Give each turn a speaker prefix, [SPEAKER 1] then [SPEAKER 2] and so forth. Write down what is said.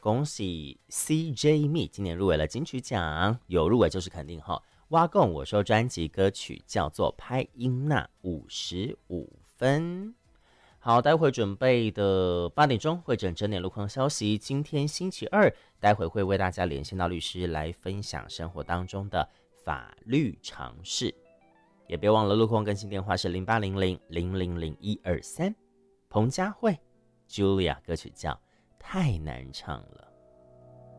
[SPEAKER 1] 恭喜 CJ Me 今年入围了金曲奖，有入围就是肯定哈。挖共我说专辑歌曲叫做《拍音娜》55分。好，待会准备的8点钟会整点路况消息。今天星期二，待会会为大家连线到律师来分享生活当中的法律常识。也别忘了路况更新电话是0800-000-123。彭佳慧 Julia 歌曲叫《太难唱了》。